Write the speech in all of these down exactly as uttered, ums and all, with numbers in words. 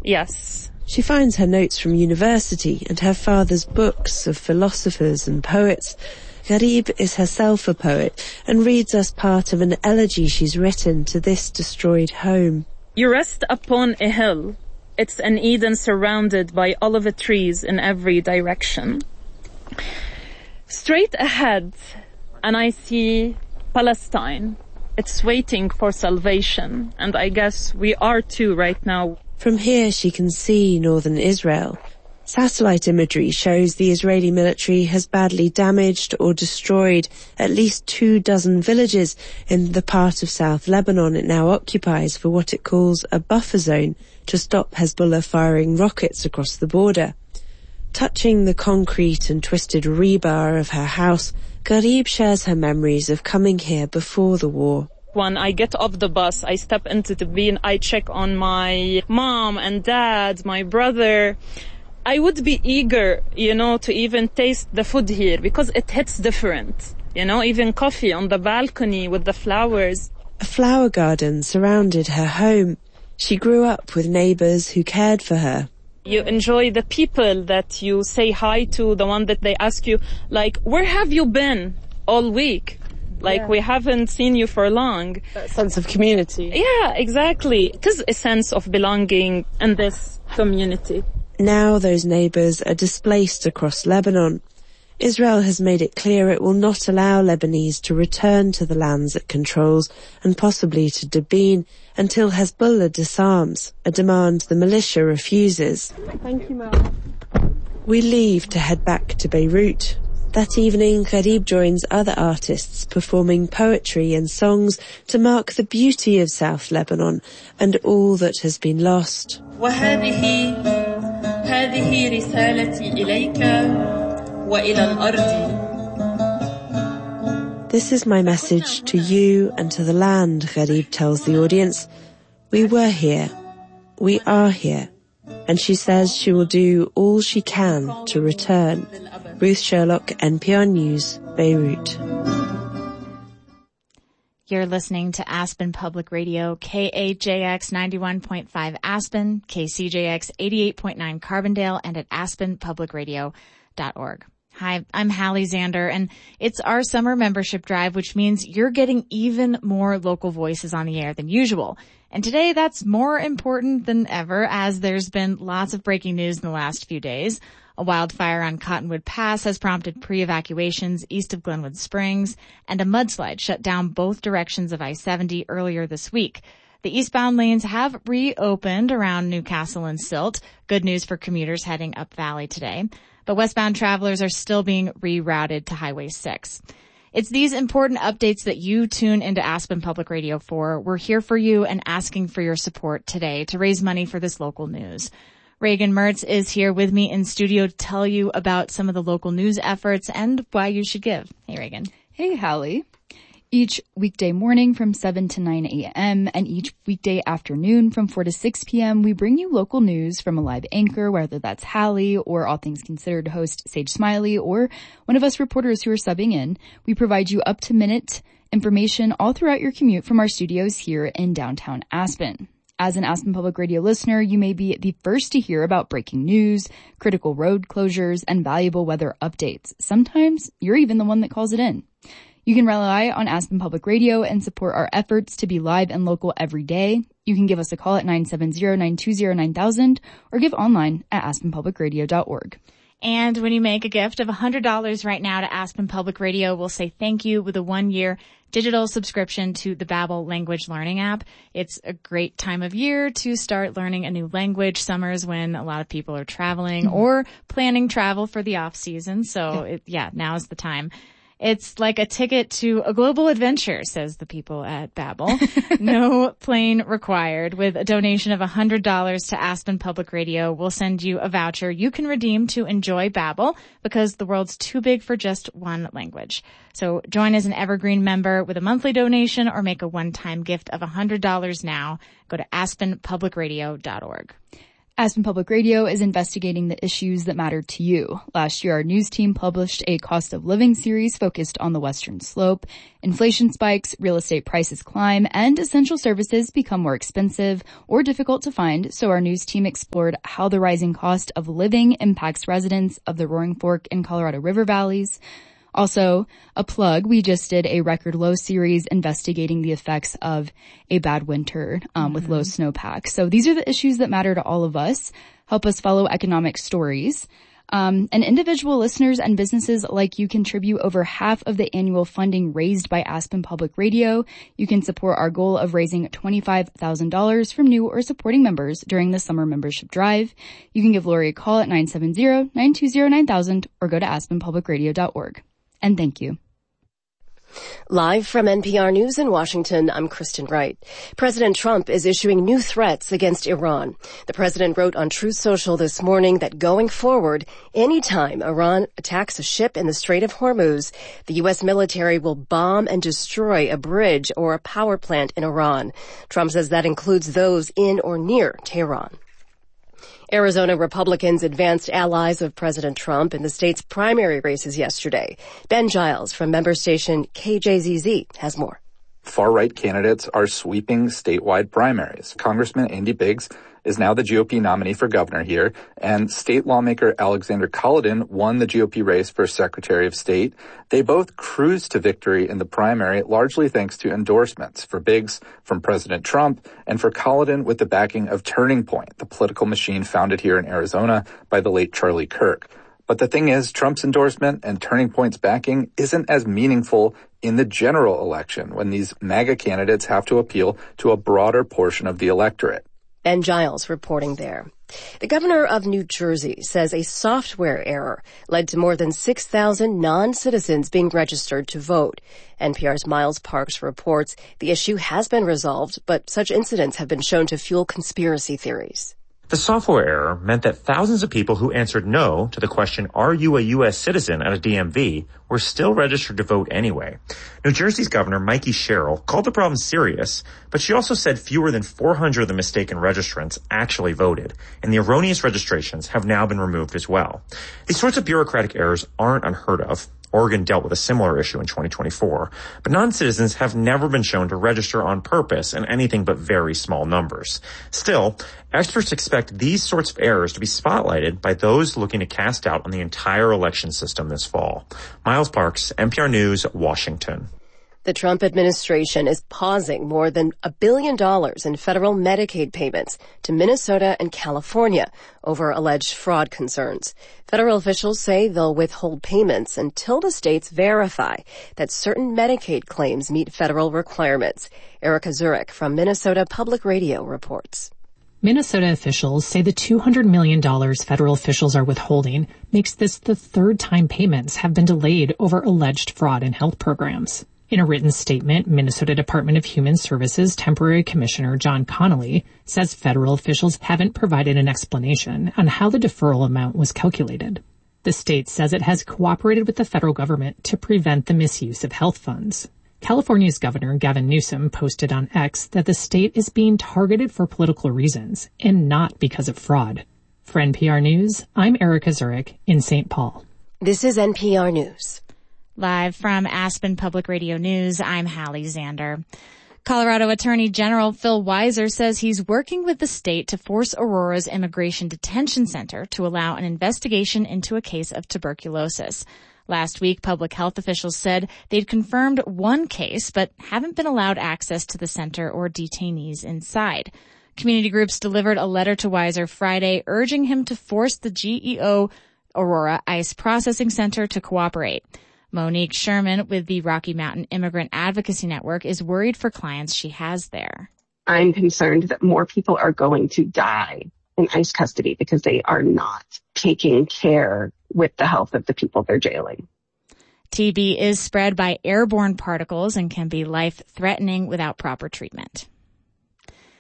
Yes. She finds her notes from university and her father's books of philosophers and poets. Gharib is herself a poet and reads us part of an elegy she's written to this destroyed home. You rest upon a hill. It's an Eden surrounded by olive trees in every direction. Straight ahead, and I see Palestine. It's waiting for salvation, and I guess we are too right now. From here she can see northern Israel. Satellite imagery shows the Israeli military has badly damaged or destroyed at least two dozen villages in the part of South Lebanon it now occupies for what it calls a buffer zone to stop Hezbollah firing rockets across the border. Touching the concrete and twisted rebar of her house, Gharib shares her memories of coming here before the war. When I get off the bus, I step into the bin, I check on my mom and dad, my brother. I would be eager, you know, to even taste the food here because it hits different. You know, even coffee on the balcony with the flowers. A flower garden surrounded her home. She grew up with neighbors who cared for her. You enjoy the people that you say hi to, the one that they ask you, like, where have you been all week? Like, yeah. We haven't seen you for long. That sense of community. Yeah, exactly. It is a sense of belonging in this community. Now those neighbours are displaced across Lebanon. Israel has made it clear it will not allow Lebanese to return to the lands it controls and possibly to Dabin until Hezbollah disarms, a demand the militia refuses. Thank you, Ma'am. We leave to head back to Beirut. That evening, Gharib joins other artists performing poetry and songs to mark the beauty of South Lebanon and all that has been lost. هذه رسالتي إليك وإلى الأرض. This is my message to you and to the land, Gharib tells the audience. We were here. We are here. And she says she will do all she can to return. Ruth Sherlock, N P R News, Beirut. You're listening to Aspen Public Radio, K A J X ninety-one point five Aspen, K C J X eighty-eight point nine Carbondale, and at aspen public radio dot org. Hi, I'm Hallie Zander, and it's our summer membership drive, which means you're getting even more local voices on the air than usual. And today that's more important than ever, as there's been lots of breaking news in the last few days. A wildfire on Cottonwood Pass has prompted pre-evacuations east of Glenwood Springs, and a mudslide shut down both directions of I seventy earlier this week. The eastbound lanes have reopened around Newcastle and Silt. Good news for commuters heading up Valley today. But westbound travelers are still being rerouted to Highway six. It's these important updates that you tune into Aspen Public Radio for. We're here for you and asking for your support today to raise money for this local news. Reagan Mertz is here with me in studio to tell you about some of the local news efforts and why you should give. Hey, Reagan. Hey, Hallie. Each weekday morning from seven to nine a.m. and each weekday afternoon from four to six p.m., we bring you local news from a live anchor, whether that's Hallie or All Things Considered host Sage Smiley or one of us reporters who are subbing in. We provide you up-to-minute information all throughout your commute from our studios here in downtown Aspen. As an Aspen Public Radio listener, you may be the first to hear about breaking news, critical road closures, and valuable weather updates. Sometimes you're even the one that calls it in. You can rely on Aspen Public Radio and support our efforts to be live and local every day. You can give us a call at nine seven zero, nine two zero, nine thousand or give online at aspen public radio dot org. And when you make a gift of one hundred dollars right now to Aspen Public Radio, we'll say thank you with a one-year digital subscription to the Babbel language learning app. It's a great time of year to start learning a new language. Summer's when a lot of people are traveling mm-hmm. or planning travel for the off season. So yeah, it, yeah now's the time. It's like a ticket to a global adventure, says the people at Babbel. No plane required. With a donation of one hundred dollars to Aspen Public Radio, we'll send you a voucher you can redeem to enjoy Babbel because the world's too big for just one language. So join as an Evergreen member with a monthly donation or make a one-time gift of one hundred dollars now. Go to aspen public radio dot org. Aspen Public Radio is investigating the issues that matter to you. Last year, our news team published a cost of living series focused on the Western Slope. Inflation spikes, real estate prices climb, and essential services become more expensive or difficult to find, so our news team explored how the rising cost of living impacts residents of the Roaring Fork and Colorado River valleys. Also, a plug, we just did a record low series investigating the effects of a bad winter um, mm-hmm. with low snowpack. So these are the issues that matter to all of us. Help us follow economic stories. Um, and individual listeners and businesses like you contribute over half of the annual funding raised by Aspen Public Radio. You can support our goal of raising twenty-five thousand dollars from new or supporting members during the summer membership drive. You can give Lori a call at nine seven zero, nine two zero, nine thousand or go to aspen public radio dot org. And thank you. Live from N P R News in Washington, I'm Kristen Wright. President Trump is issuing new threats against Iran. The president wrote on Truth Social this morning that going forward, anytime Iran attacks a ship in the Strait of Hormuz, the U S military will bomb and destroy a bridge or a power plant in Iran. Trump says that includes those in or near Tehran. Arizona Republicans advanced allies of President Trump in the state's primary races yesterday. Ben Giles from member station K J Z Z has more. Far-right candidates are sweeping statewide primaries. Congressman Andy Biggs is now the G O P nominee for governor here, and state lawmaker Alexander Cullodon won the G O P race for Secretary of State. They both cruised to victory in the primary, largely thanks to endorsements, for Biggs from President Trump and for Cullodon with the backing of Turning Point, the political machine founded here in Arizona by the late Charlie Kirk. But the thing is, Trump's endorsement and Turning Point's backing isn't as meaningful in the general election when these MAGA candidates have to appeal to a broader portion of the electorate. Ben Giles reporting there. The governor of New Jersey says a software error led to more than six thousand non-citizens being registered to vote. N P R's Miles Parks reports the issue has been resolved, but such incidents have been shown to fuel conspiracy theories. The software error meant that thousands of people who answered no to the question, are you a U S citizen at a D M V, were still registered to vote anyway. New Jersey's Governor Mikey Sherrill called the problem serious, but she also said fewer than four hundred of the mistaken registrants actually voted, and the erroneous registrations have now been removed as well. These sorts of bureaucratic errors aren't unheard of. Oregon dealt with a similar issue in twenty twenty-four, but non-citizens have never been shown to register on purpose in anything but very small numbers. Still, experts expect these sorts of errors to be spotlighted by those looking to cast doubt on the entire election system this fall. Miles Parks, N P R News, Washington. The Trump administration is pausing more than a billion dollars in federal Medicaid payments to Minnesota and California over alleged fraud concerns. Federal officials say they'll withhold payments until the states verify that certain Medicaid claims meet federal requirements. Erica Zurek from Minnesota Public Radio reports. Minnesota officials say the two hundred million dollars federal officials are withholding makes this the third time payments have been delayed over alleged fraud in health programs. In a written statement, Minnesota Department of Human Services Temporary Commissioner John Connolly says federal officials haven't provided an explanation on how the deferral amount was calculated. The state says it has cooperated with the federal government to prevent the misuse of health funds. California's Governor Gavin Newsom posted on X that the state is being targeted for political reasons and not because of fraud. For N P R News, I'm Erica Zurek in Saint Paul. This is N P R News. Live from Aspen Public Radio News, I'm Hallie Zander. Colorado Attorney General Phil Weiser says he's working with the state to force Aurora's Immigration Detention Center to allow an investigation into a case of tuberculosis. Last week, public health officials said they'd confirmed one case, but haven't been allowed access to the center or detainees inside. Community groups delivered a letter to Weiser Friday urging him to force the G E O Aurora ICE Processing Center to cooperate. Monique Sherman with the Rocky Mountain Immigrant Advocacy Network is worried for clients she has there. I'm concerned that more people are going to die in ICE custody because they are not taking care with the health of the people they're jailing. T B is spread by airborne particles and can be life-threatening without proper treatment.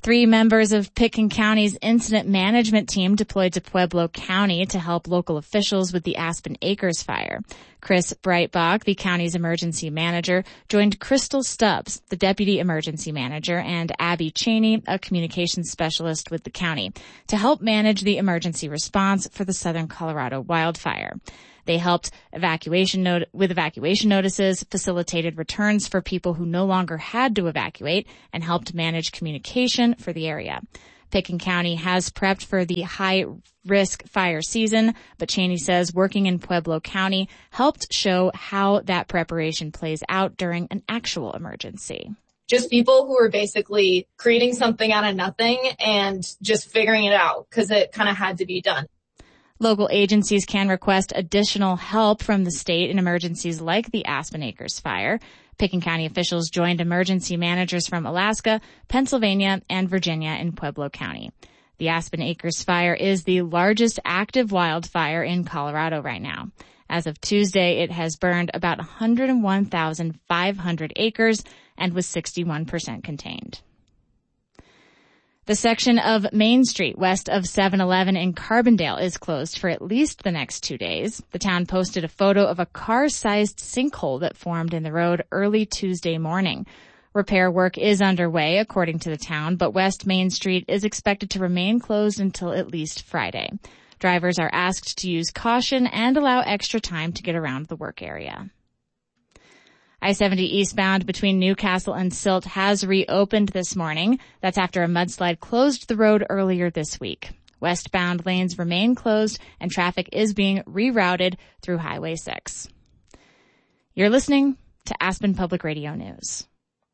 Three members of Pitkin County's incident management team deployed to Pueblo County to help local officials with the Aspen Acres fire. Chris Breitbach, the county's emergency manager, joined Crystal Stubbs, the deputy emergency manager, and Abby Cheney, a communications specialist with the county, to help manage the emergency response for the Southern Colorado wildfire. They helped evacuation not- with evacuation notices, facilitated returns for people who no longer had to evacuate, and helped manage communication for the area. Pitkin County has prepped for the high-risk fire season, but Cheney says working in Pueblo County helped show how that preparation plays out during an actual emergency. Just people who are basically creating something out of nothing and just figuring it out because it kind of had to be done. Local agencies can request additional help from the state in emergencies like the Aspen Acres fire. Pitkin County officials joined emergency managers from Alaska, Pennsylvania, and Virginia in Pueblo County. The Aspen Acres fire is the largest active wildfire in Colorado right now. As of Tuesday, it has burned about one hundred one thousand five hundred acres and was sixty-one percent contained. The section of Main Street west of seven eleven in Carbondale is closed for at least the next two days. The town posted a photo of a car-sized sinkhole that formed in the road early Tuesday morning. Repair work is underway, according to the town, but West Main Street is expected to remain closed until at least Friday. Drivers are asked to use caution and allow extra time to get around the work area. I seventy eastbound between Newcastle and Silt has reopened this morning. That's after a mudslide closed the road earlier this week. Westbound lanes remain closed and traffic is being rerouted through Highway six. You're listening to Aspen Public Radio News.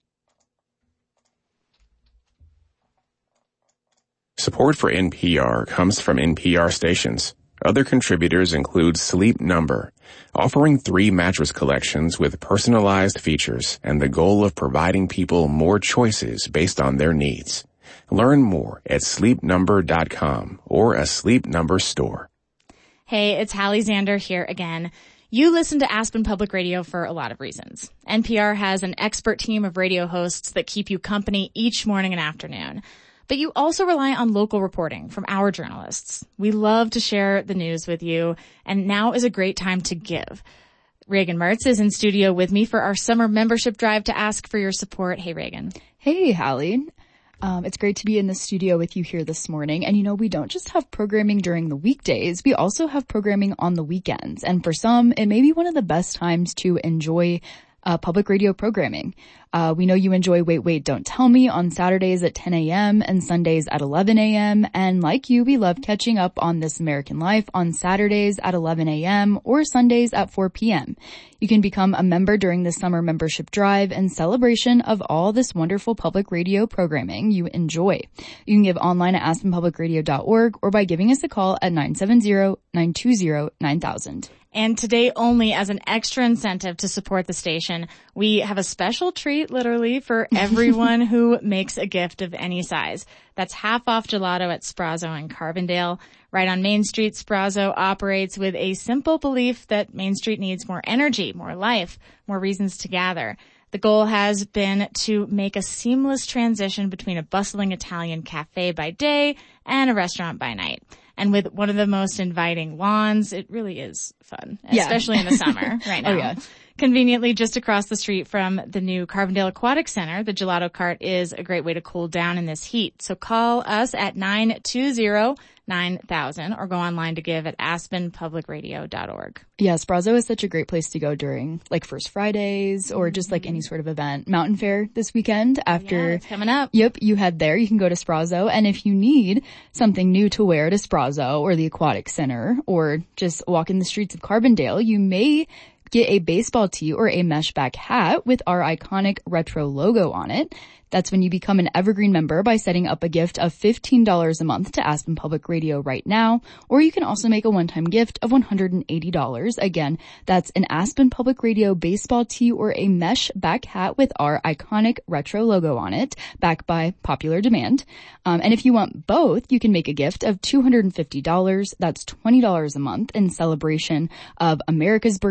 Support for N P R comes from N P R stations. Other contributors include Sleep Number, offering three mattress collections with personalized features and the goal of providing people more choices based on their needs. Learn more at sleep number dot com or a Sleep Number store. Hey, it's Hallie Zander here again. You listen to Aspen Public Radio for a lot of reasons. N P R has an expert team of radio hosts that keep you company each morning and afternoon. But you also rely on local reporting from our journalists. We love to share the news with you, and now is a great time to give. Reagan Mertz is in studio with me for our summer membership drive to ask for your support. Hey, Reagan. Hey, Hallie. Um, it's great to be in the studio with you here this morning. And you know, we don't just have programming during the weekdays. We also have programming on the weekends. And for some, it may be one of the best times to enjoy Uh, public radio programming. Uh, we know you enjoy Wait, Wait, Don't Tell Me on Saturdays at ten a.m. and Sundays at eleven a.m. And like you, we love catching up on This American Life on Saturdays at eleven a.m. or Sundays at four p.m. You can become a member during the summer membership drive and celebration of all this wonderful public radio programming you enjoy. You can give online at aspen public radio dot org or by giving us a call at nine seven zero, nine two zero, nine thousand. And today only, as an extra incentive to support the station, we have a special treat literally for everyone who makes a gift of any size. That's half off gelato at Sprazzo in Carbondale. Right on Main Street, Sprazzo operates with a simple belief that Main Street needs more energy, more life, more reasons to gather. The goal has been to make a seamless transition between a bustling Italian cafe by day and a restaurant by night. And with one of the most inviting lawns, it really is fun, yeah. especially in the summer right now. Oh, yeah. Conveniently, just across the street from the new Carbondale Aquatic Center, the Gelato Cart is a great way to cool down in this heat. So call us at nine two zero, nine thousand or go online to give at aspen public radio dot org. Yeah, Sprazzo is such a great place to go during like First Fridays or just like any sort of event. Mountain Fair this weekend after. Yeah, it's coming up. Yep, you head there. You can go to Sprazzo. And if you need something new to wear to Sprazzo or the Aquatic Center or just walk in the streets of Carbondale, you may get a baseball tee or a mesh back hat with our iconic retro logo on it. That's when you become an Evergreen member by setting up a gift of fifteen dollars a month to Aspen Public Radio right now. Or you can also make a one-time gift of one hundred eighty dollars. Again, that's an Aspen Public Radio baseball tee or a mesh back hat with our iconic retro logo on it, backed by popular demand. Um, and if you want both, you can make a gift of two hundred fifty dollars. That's twenty dollars a month in celebration of America's birthday,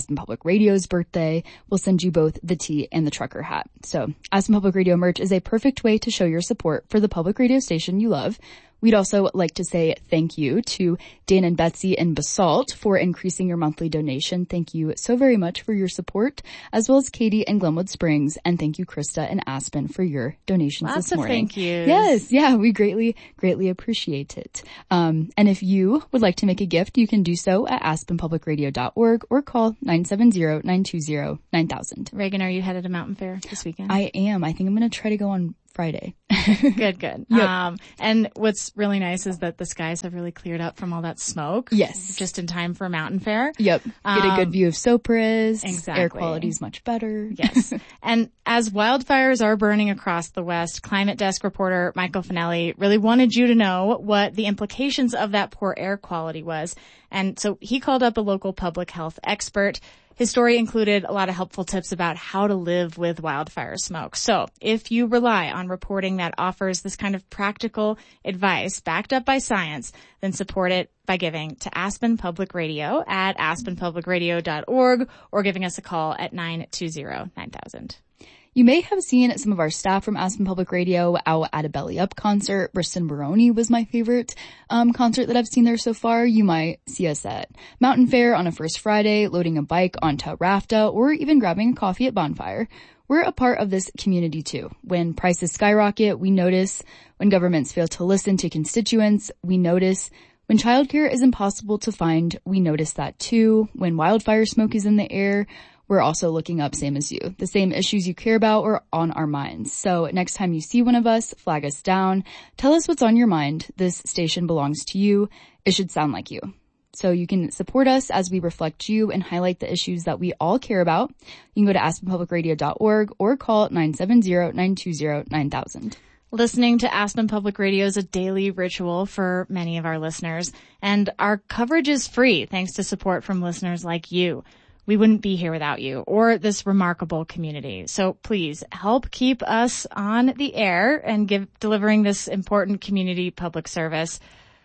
Aspen Public Radio's birthday, we'll send you both the tee and the trucker hat. So Aspen Public Radio merch is a perfect way to show your support for the public radio station you love. We'd also like to say thank you to Dan and Betsy and Basalt for increasing your monthly donation. Thank you so very much for your support, as well as Katie and Glenwood Springs. And thank you, Krista and Aspen, for your donations Lots this of morning. thank yous. Yes, yeah, we greatly, greatly appreciate it. Um, and if you would like to make a gift, you can do so at aspen public radio dot org or call nine seven zero, nine two zero, nine thousand. Reagan, are you headed to Mountain Fair this weekend? I am. I think I'm going to try to go on Friday. Good, good. Yep. Um, and what's really nice is that the skies have really cleared up from all that smoke. Yes. Just in time for Mountain Fair. Yep. Get a good Um, view of Sopris. Exactly. Air quality is much better. Yes. And as wildfires are burning across the West, Climate Desk reporter Michael Finelli really wanted you to know what the implications of that poor air quality was. And so he called up a local public health expert. His story included a lot of helpful tips about how to live with wildfire smoke. So if you rely on reporting that offers this kind of practical advice backed up by science, then support it by giving to Aspen Public Radio at aspen public radio dot org or giving us a call at nine two zero, nine thousand. You may have seen some of our staff from Aspen Public Radio out at a Belly Up concert. Briston Baroni was my favorite um concert that I've seen there so far. You might see us at Mountain Fair on a First Friday, loading a bike onto Rafta, or even grabbing a coffee at Bonfire. We're a part of this community too. When prices skyrocket, we notice. When governments fail to listen to constituents, we notice. When childcare is impossible to find, we notice that too. When wildfire smoke is in the air, we're also looking up, same as you. The same issues you care about are on our minds. So next time you see one of us, flag us down. Tell us what's on your mind. This station belongs to you. It should sound like you. So you can support us as we reflect you and highlight the issues that we all care about. You can go to aspen public radio dot org or call nine seven zero, nine two zero, nine thousand. Listening to Aspen Public Radio is a daily ritual for many of our listeners, and our coverage is free thanks to support from listeners like you. We wouldn't be here without you or this remarkable community. So please help keep us on the air and give delivering this important community public service.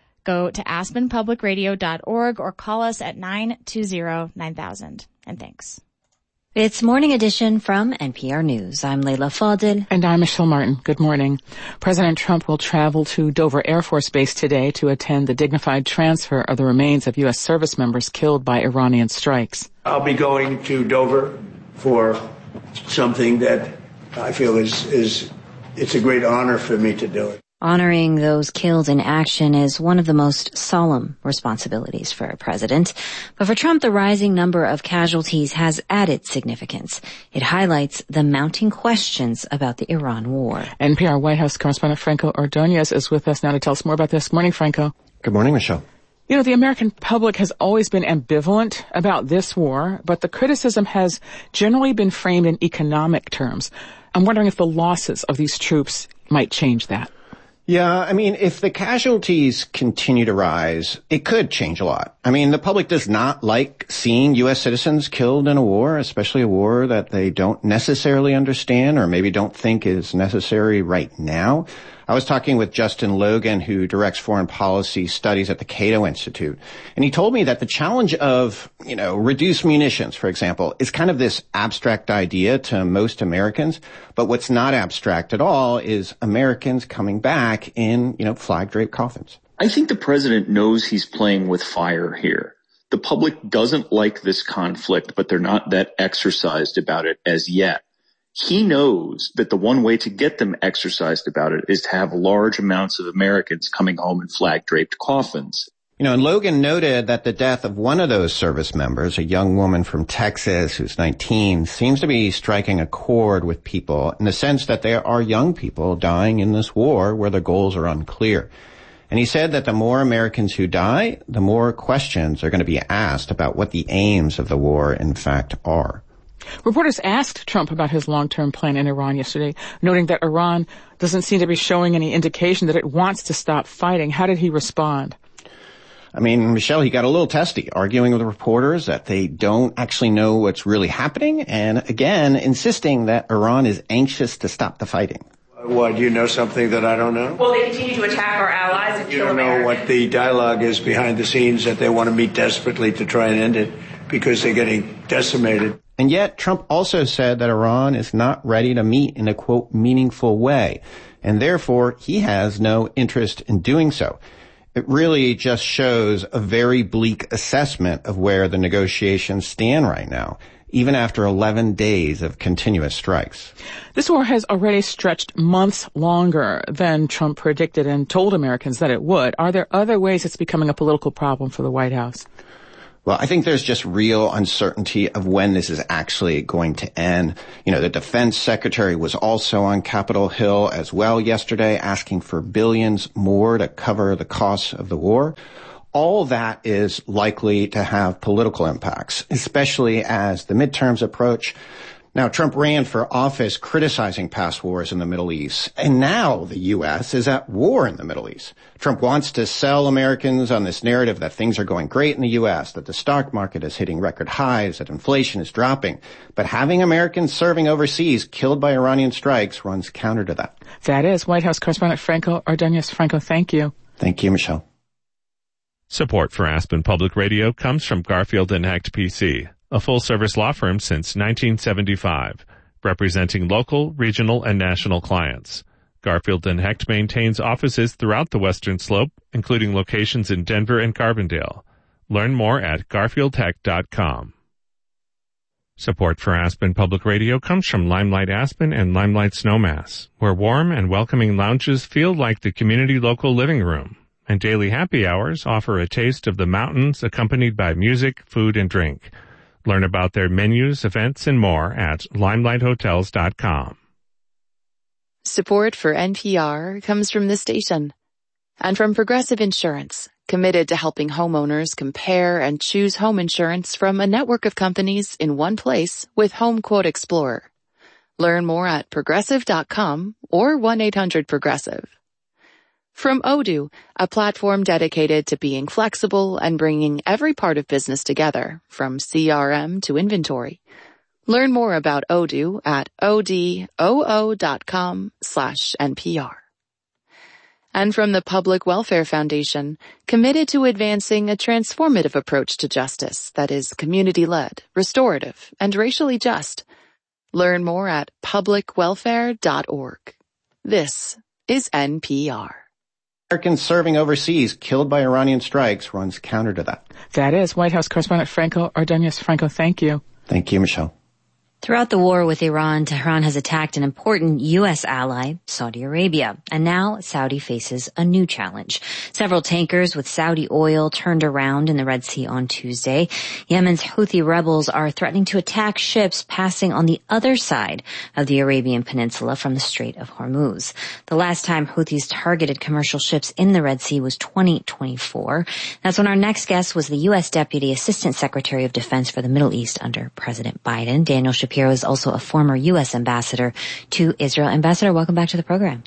Go to aspen public radio dot org or call us at nine two zero, nine thousand. And thanks. It's Morning Edition from N P R News. I'm Layla Fadil. And I'm Michelle Martin. Good morning. President Trump will travel to Dover Air Force Base today to attend the dignified transfer of the remains of U S service members killed by Iranian strikes. I'll be going to Dover for something that I feel is, is it's a great honor for me to do it. Honoring those killed in action is one of the most solemn responsibilities for a president. But for Trump, the rising number of casualties has added significance. It highlights the mounting questions about the Iran war. N P R White House correspondent Franco Ordonez is with us now to tell us more about this. Good morning, Franco. Good morning, Michelle. You know, the American public has always been ambivalent about this war, but the criticism has generally been framed in economic terms. I'm wondering if the losses of these troops might change that. Yeah, I mean, if the casualties continue to rise, it could change a lot. I mean, the public does not like seeing U S citizens killed in a war, especially a war that they don't necessarily understand or maybe don't think is necessary right now. I was talking with Justin Logan, who directs foreign policy studies at the Cato Institute, and he told me that the challenge of, you know, reduced munitions, for example, is kind of this abstract idea to most Americans. But what's not abstract at all is Americans coming back in, you know, flag-draped coffins. I think the president knows he's playing with fire here. The public doesn't like this conflict, but they're not that exercised about it as yet. He knows that the one way to get them exercised about it is to have large amounts of Americans coming home in flag-draped coffins. You know, and Logan noted that the death of one of those service members, a young woman from Texas who's nineteen, seems to be striking a chord with people in the sense that there are young people dying in this war where the goals are unclear. And he said that the more Americans who die, the more questions are going to be asked about what the aims of the war in fact are. Reporters asked Trump about his long-term plan in Iran yesterday, noting that Iran doesn't seem to be showing any indication that it wants to stop fighting. How did he respond? I mean, Michelle, he got a little testy, arguing with the reporters that they don't actually know what's really happening, and again, insisting that Iran is anxious to stop the fighting. What, you know something that I don't know? Well, they continue to attack our allies and You kill don't know Americans. what the dialogue is behind the scenes, that they want to meet desperately to try and end it. because they're getting decimated. And yet, Trump also said that Iran is not ready to meet in a, quote, meaningful way, and therefore he has no interest in doing so. It really just shows a very bleak assessment of where the negotiations stand right now, even after eleven days of continuous strikes. This war has already stretched months longer than Trump predicted and told Americans that it would. Are there other ways it's becoming a political problem for the White House? Well, I think there's just real uncertainty of when this is actually going to end. You know, the defense secretary was also on Capitol Hill as well yesterday, asking for billions more to cover the costs of the war. All that is likely to have political impacts, especially as the midterms approach. Now, Trump ran for office criticizing past wars in the Middle East, and now the U S is at war in the Middle East. Trump wants to sell Americans on this narrative that things are going great in the U S, that the stock market is hitting record highs, that inflation is dropping. But having Americans serving overseas killed by Iranian strikes runs counter to that. That is White House correspondent Franco Ordonez. Franco, thank you. Thank you, Michelle. Support for Aspen Public Radio comes from Garfield and Hecht P C, a full-service law firm since nineteen seventy-five, representing local, regional, and national clients. Garfield and Hecht maintains offices throughout the Western Slope, including locations in Denver and Carbondale. Learn more at garfield hecht dot com. Support for Aspen Public Radio comes from Limelight Aspen and Limelight Snowmass, where warm and welcoming lounges feel like the community local living room, and daily happy hours offer a taste of the mountains accompanied by music, food, and drink. Learn about their menus, events, and more at limelight hotels dot com. Support for N P R comes from this station and from Progressive Insurance, committed to helping homeowners compare and choose home insurance from a network of companies in one place with Home Quote Explorer. Learn more at progressive dot com or one eight hundred progressive. From Odoo, a platform dedicated to being flexible and bringing every part of business together, from C R M to inventory. Learn more about Odoo at odoo dot com slash N P R. And from the Public Welfare Foundation, committed to advancing a transformative approach to justice that is community-led, restorative, and racially just. Learn more at public welfare dot org. This is N P R. Americans serving overseas killed by Iranian strikes runs counter to that. That is White House correspondent Franco Ordonez. Franco, thank you. Thank you, Michelle. Throughout the war with Iran, Tehran has attacked an important U S ally, Saudi Arabia, and now Saudi faces a new challenge. Several tankers with Saudi oil turned around in the Red Sea on Tuesday. Yemen's Houthi rebels are threatening to attack ships passing on the other side of the Arabian Peninsula from the Strait of Hormuz. The last time Houthis targeted commercial ships in the Red Sea was twenty twenty-four. That's when our next guest was the U S Deputy Assistant Secretary of Defense for the Middle East under President Biden. Daniel Shapiro is also a former U S ambassador to Israel. Ambassador, welcome back to the program.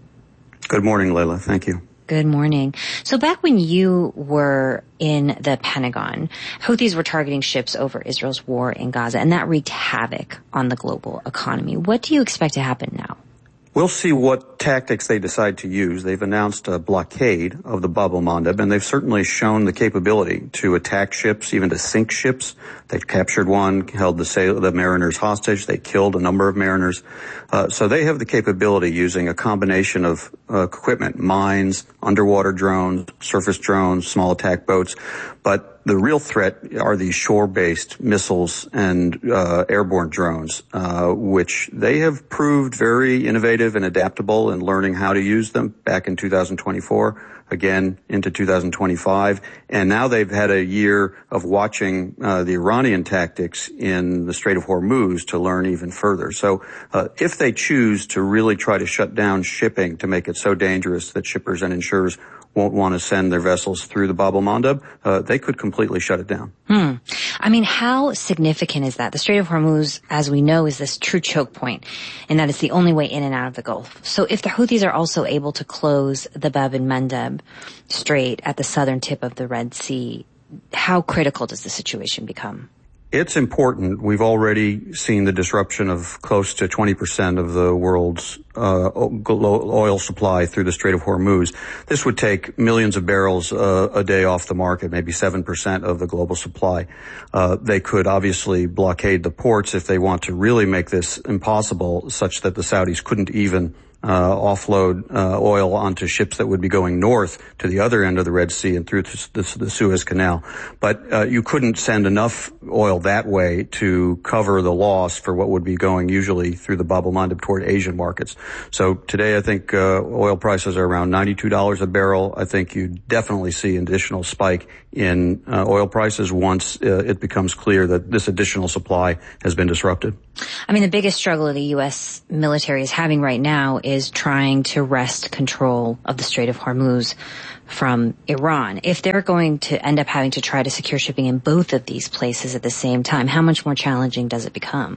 Good morning, Layla. Thank you. Good morning. So back when you were in the Pentagon, Houthis were targeting ships over Israel's war in Gaza, and that wreaked havoc on the global economy. What do you expect to happen now? We'll see what tactics they decide to use. They've announced a blockade of the Bab el-Mandeb, and they've certainly shown the capability to attack ships, even to sink ships. They captured one, held the, sail- the mariners hostage. They killed a number of mariners. Uh, so they have the capability using a combination of uh, equipment, mines, underwater drones, surface drones, small attack boats. But the real threat are these shore-based missiles and uh, airborne drones, uh, which they have proved very innovative and adaptable in learning how to use them back in two thousand twenty-four, again into two thousand twenty-five. And now they've had a year of watching uh, the Iranian tactics in the Strait of Hormuz to learn even further. So uh, if they choose to really try to shut down shipping to make it so dangerous that shippers and insurers won't want to send their vessels through the Bab el-Mandeb, uh, they could completely shut it down. Hmm. I mean, how significant is that? The Strait of Hormuz, as we know, is this true choke point, and that it's the only way in and out of the Gulf. So if the Houthis are also able to close the Bab el-Mandeb Strait at the southern tip of the Red Sea, how critical does the situation become? It's important. We've already seen the disruption of close to twenty percent of the world's uh, oil supply through the Strait of Hormuz. This would take millions of barrels uh, a day off the market, maybe seven percent of the global supply. Uh, they could obviously blockade the ports if they want to really make this impossible, such that the Saudis couldn't even Uh, offload uh, oil onto ships that would be going north to the other end of the Red Sea and through the, the Suez Canal. But uh, you couldn't send enough oil that way to cover the loss for what would be going usually through the Bab el-Mandeb toward Asian markets. So today I think uh, oil prices are around ninety-two dollars a barrel. I think you definitely see an additional spike in uh, oil prices once uh, it becomes clear that this additional supply has been disrupted. I mean, the biggest struggle the U S military is having right now is trying to wrest control of the Strait of Hormuz from Iran. If they're going to end up having to try to secure shipping in both of these places at the same time, how much more challenging does it become?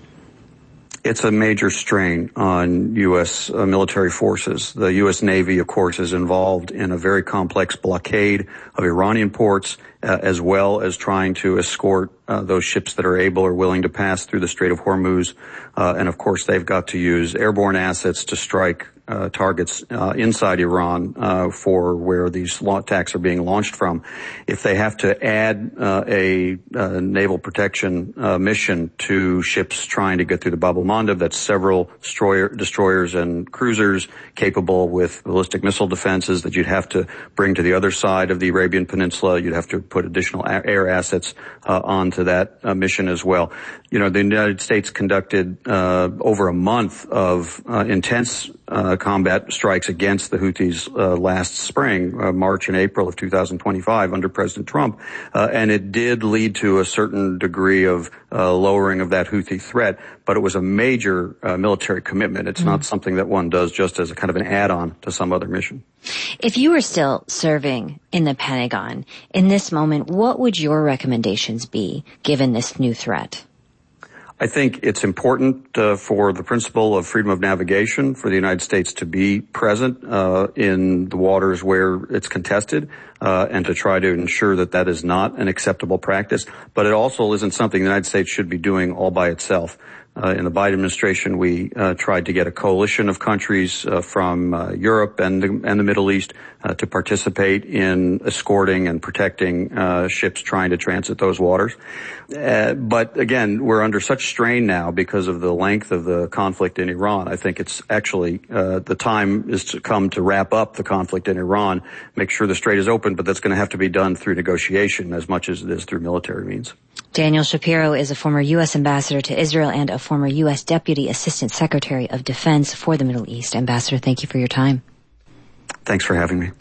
It's a major strain on U S uh, military forces. The U S Navy, of course, is involved in a very complex blockade of Iranian ports, uh, as well as trying to escort uh, those ships that are able or willing to pass through the Strait of Hormuz. Uh, and of course, they've got to use airborne assets to strike Uh, targets uh, inside Iran uh, for where these attacks are being launched from. If they have to add uh, a uh, naval protection uh, mission to ships trying to get through the Bab el-Mandeb, that's several destroyer, destroyers and cruisers capable with ballistic missile defenses that you'd have to bring to the other side of the Arabian Peninsula. You'd have to put additional air assets uh, onto that uh, mission as well. You know, the United States conducted uh, over a month of uh, intense uh, combat strikes against the Houthis uh, last spring, uh, March and April of two thousand twenty-five under President Trump, uh, and it did lead to a certain degree of uh, lowering of that Houthi threat, but it was a major uh, military commitment. It's mm-hmm. not something that one does just as a kind of an add-on to some other mission. If you were still serving in the Pentagon in this moment, what would your recommendations be given this new threat? I think it's important uh, for the principle of freedom of navigation for the United States to be present uh, in the waters where it's contested uh, and to try to ensure that that is not an acceptable practice. But it also isn't something the United States should be doing all by itself. Uh, in the Biden administration, we uh, tried to get a coalition of countries uh, from uh, Europe and the, and the Middle East uh, to participate in escorting and protecting uh, ships trying to transit those waters. Uh, but again, we're under such strain now because of the length of the conflict in Iran. I think it's actually uh, the time is to come to wrap up the conflict in Iran, make sure the strait is open, but that's going to have to be done through negotiation as much as it is through military means. Daniel Shapiro is a former U S ambassador to Israel and a former U S Deputy Assistant Secretary of Defense for the Middle East. Ambassador, thank you for your time. Thanks for having me.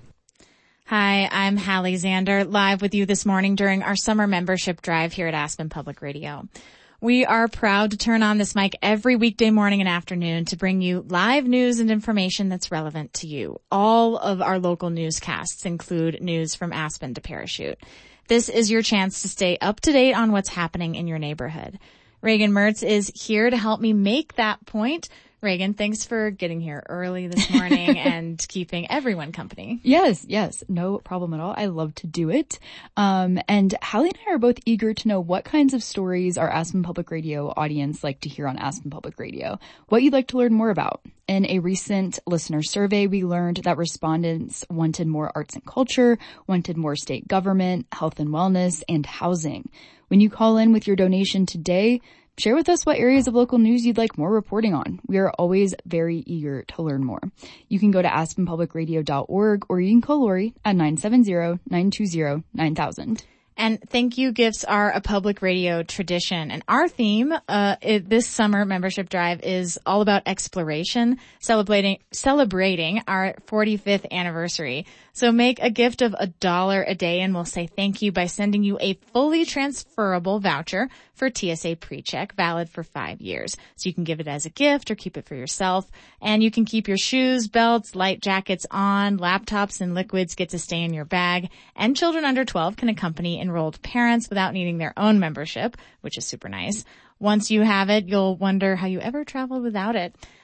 Hi, I'm Hallie Zander, live with you this morning during our summer membership drive here at Aspen Public Radio. We are proud to turn on this mic every weekday morning and afternoon to bring you live news and information that's relevant to you. All of our local newscasts include news from Aspen to Parachute. This is your chance to stay up to date on what's happening in your neighborhood. Reagan Mertz is here to help me make that point. Reagan, thanks for getting here early this morning and keeping everyone company. Yes, yes, no problem at all. I love to do it. Um, and Hallie and I are both eager to know what kinds of stories our Aspen Public Radio audience like to hear on Aspen Public Radio, what you'd like to learn more about. In a recent listener survey, we learned that respondents wanted more arts and culture, wanted more state government, health and wellness, and housing. When you call in with your donation today, share with us what areas of local news you'd like more reporting on. We are always very eager to learn more. You can go to aspen public radio dot org or you can call Lori at nine seven zero, nine two zero, nine thousand. And thank you gifts are a public radio tradition. And our theme uh it, this summer membership drive is all about exploration, celebrating celebrating our forty-fifth anniversary. So make a gift of a dollar a day and we'll say thank you by sending you a fully transferable voucher for T S A PreCheck, valid for five years. So you can give it as a gift or keep it for yourself. And you can keep your shoes, belts, light jackets on, laptops and liquids get to stay in your bag. And children under twelve can accompany enrolled parents without needing their own membership, which is super nice. Once you have it, you'll wonder how you ever traveled without it.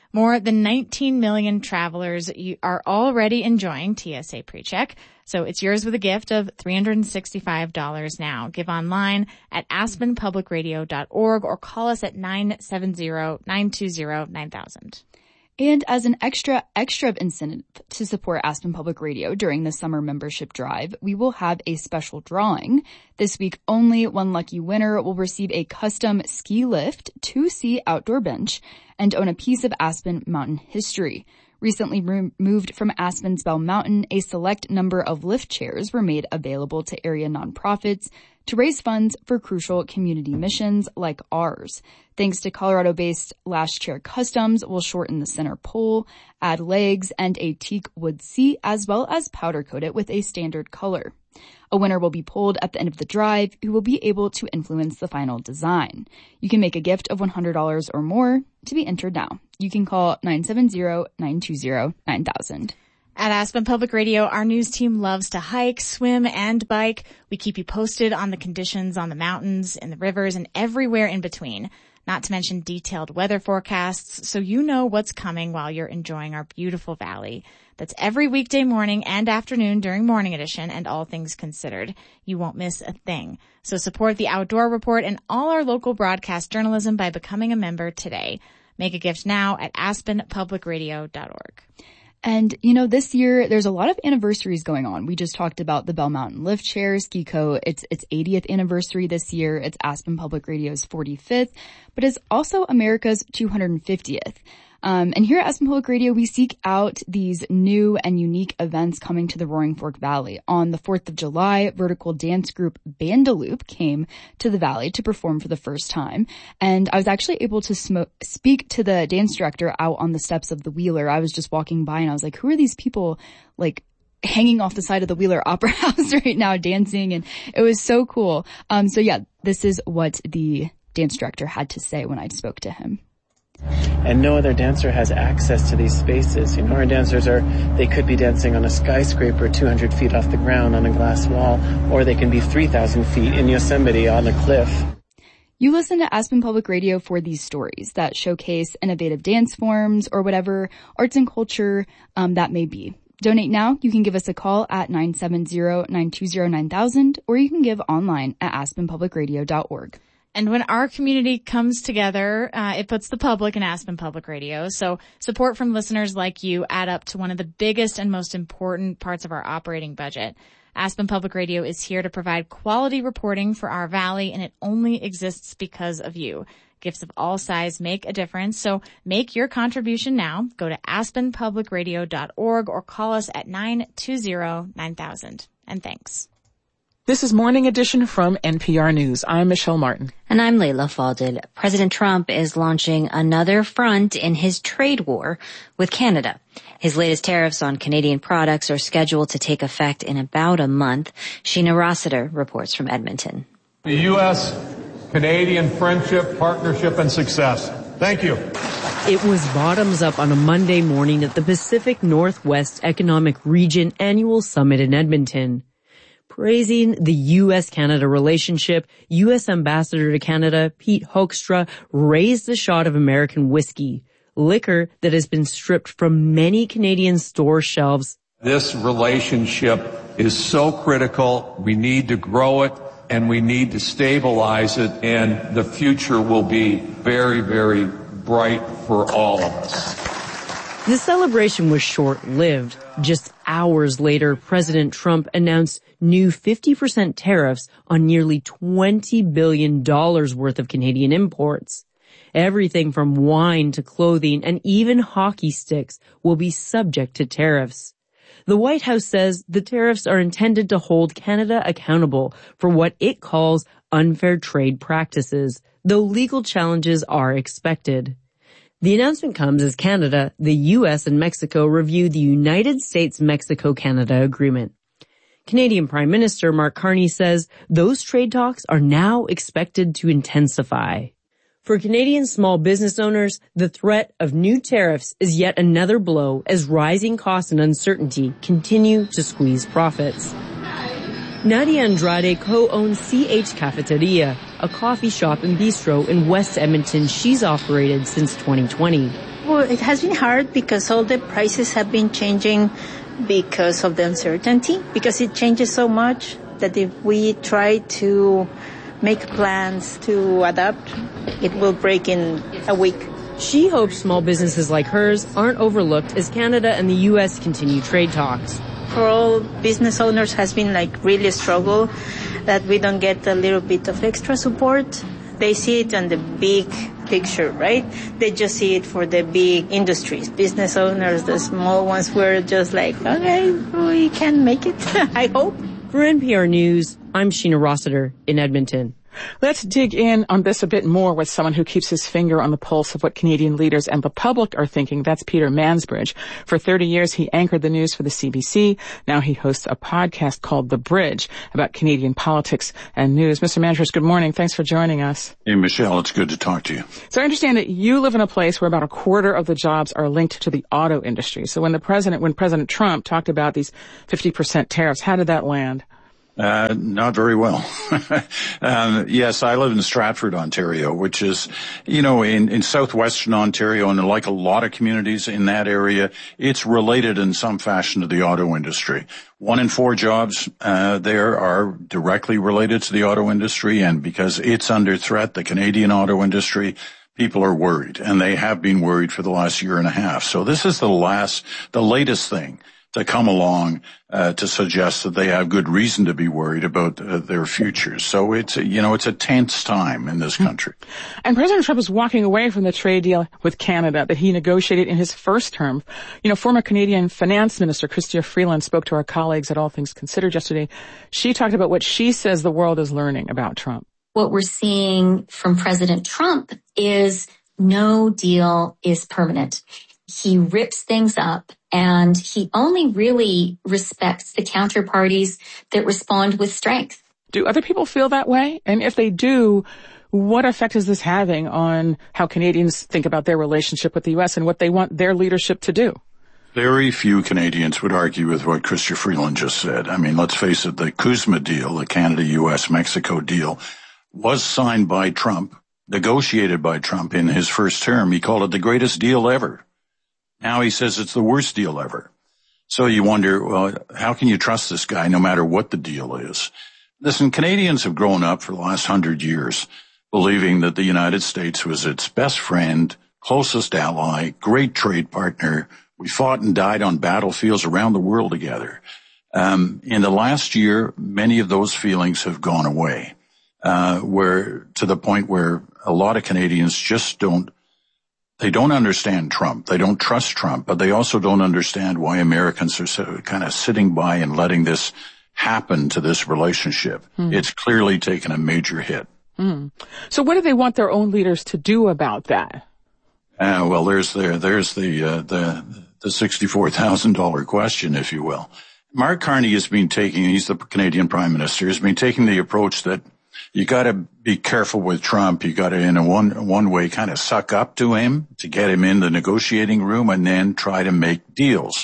More than nineteen million travelers are already enjoying T S A PreCheck, so it's yours with a gift of three hundred sixty-five dollars now. Give online at aspen public radio dot org or call us at nine seven zero, nine two zero, nine thousand. And as an extra, extra incentive to support Aspen Public Radio during the summer membership drive, we will have a special drawing. This week, only one lucky winner will receive a custom ski lift, two-seat outdoor bench, and own a piece of Aspen Mountain history. Recently removed from Aspen's Bell Mountain, a select number of lift chairs were made available to area nonprofits to raise funds for crucial community missions like ours. Thanks to Colorado-based Last Chair Customs, we'll shorten the center pole, add legs, and a teak wood seat, as well as powder coat it with a standard color. A winner will be pulled at the end of the drive who will be able to influence the final design. You can make a gift of one hundred dollars or more to be entered now. You can call nine seven zero, nine two zero, nine thousand. At Aspen Public Radio, our news team loves to hike, swim, and bike. We keep you posted on the conditions on the mountains, in the rivers, and everywhere in between. Not to mention detailed weather forecasts, so you know what's coming while you're enjoying our beautiful valley. That's every weekday morning and afternoon during Morning Edition and All Things Considered. You won't miss a thing. So support the Outdoor Report and all our local broadcast journalism by becoming a member today. Make a gift now at aspen public radio dot org. And, you know, this year, there's a lot of anniversaries going on. We just talked about the Bell Mountain Lift Chair, SkiCo. It's its eightieth anniversary this year. It's Aspen Public Radio's forty-fifth, but it's also America's two hundred fiftieth. Um, and here at Aspen Public Radio, we seek out these new and unique events coming to the Roaring Fork Valley. On the fourth of July, vertical dance group Bandaloop came to the valley to perform for the first time. And I was actually able to sm- speak to the dance director out on the steps of the Wheeler. I was just walking by and I was like, who are these people, like, hanging off the side of the Wheeler Opera House right now dancing? And it was so cool. Um, so yeah, this is what the dance director had to say when I spoke to him. And no other dancer has access to these spaces. You know, our dancers are, they could be dancing on a skyscraper two hundred feet off the ground on a glass wall, or they can be three thousand feet in Yosemite on a cliff. You listen to Aspen Public Radio for these stories that showcase innovative dance forms or whatever arts and culture um, that may be. Donate now. You can give us a call at nine seven zero, nine two zero, nine thousand, or you can give online at aspen public radio dot org. And when our community comes together, uh, it puts the public in Aspen Public Radio. So support from listeners like you add up to one of the biggest and most important parts of our operating budget. Aspen Public Radio is here to provide quality reporting for our valley, and it only exists because of you. Gifts of all size make a difference, so make your contribution now. Go to aspen public radio dot org or call us at nine two zero, nine thousand. And thanks. This is Morning Edition from N P R News. I'm Michelle Martin. And I'm Layla Falded. President Trump is launching another front in his trade war with Canada. His latest tariffs on Canadian products are scheduled to take effect in about a month. Sheena Rossiter reports from Edmonton. The U S Canadian friendship, partnership, and success. Thank you. It was bottoms up on a Monday morning at the Pacific Northwest Economic Region Annual Summit in Edmonton. Praising the U S Canada relationship, U S Ambassador to Canada, Pete Hoekstra, raised the shot of American whiskey, liquor that has been stripped from many Canadian store shelves. This relationship is so critical. We need to grow it and we need to stabilize it, and the future will be very, very bright for all of us. The celebration was short-lived. Just hours later, President Trump announced new fifty percent tariffs on nearly twenty billion dollars worth of Canadian imports. Everything from wine to clothing and even hockey sticks will be subject to tariffs. The White House says the tariffs are intended to hold Canada accountable for what it calls unfair trade practices, though legal challenges are expected. The announcement comes as Canada, the U S, and Mexico review the United States-Mexico-Canada Agreement. Canadian Prime Minister Mark Carney says those trade talks are now expected to intensify. For Canadian small business owners, the threat of new tariffs is yet another blow as rising costs and uncertainty continue to squeeze profits. Nadia Andrade co-owns C H Cafeteria, a coffee shop and bistro in West Edmonton she's operated since twenty twenty. Well, it has been hard because all the prices have been changing because of the uncertainty, because it changes so much that if we try to make plans to adapt, it will break in a week. She hopes small businesses like hers aren't overlooked as Canada and the U S continue trade talks. For all business owners has been like really a struggle that we don't get a little bit of extra support. They see it on the big picture, right? They just see it for the big industries. Business owners, the small ones, were just like, okay, we can make it, I hope. For N P R News, I'm Sheena Rossiter in Edmonton. Let's dig in on this a bit more with someone who keeps his finger on the pulse of what Canadian leaders and the public are thinking. That's Peter Mansbridge. For thirty years, he anchored the news for the C B C. Now he hosts a podcast called The Bridge about Canadian politics and news. Mister Mansbridge, good morning. Thanks for joining us. Hey, Michelle, it's good to talk to you. So I understand that you live in a place where about a quarter of the jobs are linked to the auto industry. So when the president, when President Trump talked about these fifty percent tariffs, how did that land? Uh, not very well. um, yes, I live in Stratford, Ontario, which is, you know, in, in southwestern Ontario, and like a lot of communities in that area, it's related in some fashion to the auto industry. One in four jobs uh, there are directly related to the auto industry, and because it's under threat, the Canadian auto industry, people are worried, and they have been worried for the last year and a half. So this is the last, the latest thing to come along uh, to suggest that they have good reason to be worried about uh, their futures. So it's, a, you know, it's a tense time in this country. And President Trump is walking away from the trade deal with Canada that he negotiated in his first term. You know, former Canadian Finance Minister Chrystia Freeland spoke to our colleagues at All Things Considered yesterday. She talked about what she says the world is learning about Trump. What we're seeing from President Trump is no deal is permanent. He rips things up, and he only really respects the counterparties that respond with strength. Do other people feel that way? And if they do, what effect is this having on how Canadians think about their relationship with the U S and what they want their leadership to do? Very few Canadians would argue with what Chrystia Freeland just said. I mean, let's face it, the CUSMA deal, the Canada, U S, Mexico deal, was signed by Trump, negotiated by Trump in his first term. He called it the greatest deal ever. Now he says it's the worst deal ever. So you wonder, well, how can you trust this guy no matter what the deal is? Listen, Canadians have grown up for the last hundred years believing that the United States was its best friend, closest ally, great trade partner. We fought and died on battlefields around the world together. Um, in the last year, many of those feelings have gone away, uh, where to the point where a lot of Canadians just don't They don't understand Trump. They don't trust Trump, but they also don't understand why Americans are so kind of sitting by and letting this happen to this relationship. Hmm. It's clearly taken a major hit. Hmm. So what do they want their own leaders to do about that? Uh, well, there's the, there's the, uh, the, the sixty-four thousand dollars question, if you will. Mark Carney has been taking, he's the Canadian Prime Minister, has been taking the approach that you got to be careful with Trump. You got to, in a one one way, kind of suck up to him to get him in the negotiating room and then try to make deals.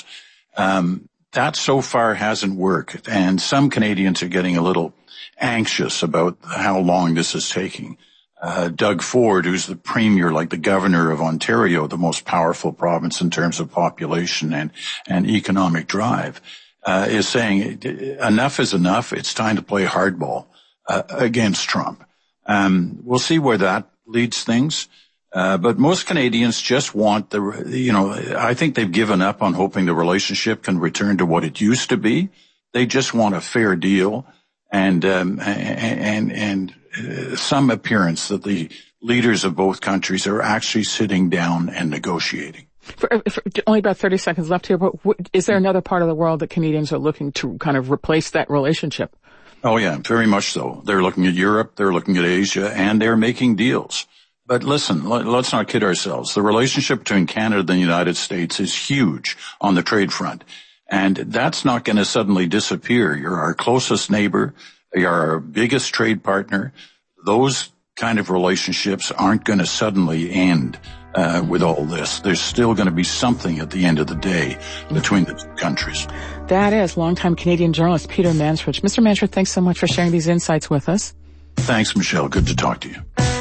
Um, that so far hasn't worked, and some Canadians are getting a little anxious about how long this is taking. Uh, Doug Ford, who's the premier, like the governor of Ontario, the most powerful province in terms of population and and economic drive, uh, is saying enough is enough. It's time to play hardball Uh, against Trump. Um, we'll see where that leads things. Uh, but most Canadians just want the, you know, I think they've given up on hoping the relationship can return to what it used to be. They just want a fair deal and, um, and, and, and uh, some appearance that the leaders of both countries are actually sitting down and negotiating. For, for only about thirty seconds left here, but what, is there another part of the world that Canadians are looking to kind of replace that relationship? Oh, yeah, very much so. They're looking at Europe, they're looking at Asia, and they're making deals. But listen, let, let's not kid ourselves. The relationship between Canada and the United States is huge on the trade front. And that's not going to suddenly disappear. You're our closest neighbor. You're our biggest trade partner. Those kind of relationships aren't going to suddenly end uh, with all this. There's still going to be something at the end of the day between the two countries. That is longtime Canadian journalist Peter Mansbridge. Mister Mansbridge, thanks so much for sharing these insights with us. Thanks, Michelle. Good to talk to you.